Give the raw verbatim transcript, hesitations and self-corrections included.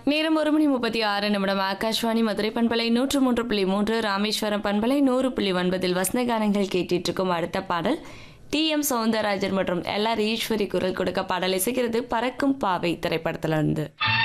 நேரம் ஒரு மணி முப்பத்தி ஆறு நிமிடம். ஆகாஷ்வாணி மதுரை பண்பலை நூற்று மூன்று புள்ளி மூன்று, ராமேஸ்வரம் பண்பலை நூறு புள்ளி ஒன்பதில் வசந்த கானங்கள் கேட்டிட்டு இருக்கும் அடுத்த பாடல் டி எம் சௌந்தரராஜன் மற்றும் எல் ஆர் ஈஸ்வரி குரல் கொடுக்க பாடல் இசைக்கிறது பறக்கும் பாவை திரைப்படத்திலிருந்து.